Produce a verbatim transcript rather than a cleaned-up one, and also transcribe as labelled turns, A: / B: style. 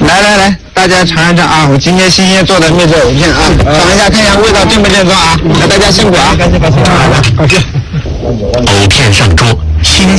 A: 来来来，大家尝一尝啊！我今天新鲜做的秘制藕片啊，尝一下看一下味道正不正宗啊！那大家辛苦啊！感谢感谢，好的，感谢。
B: 藕片上桌。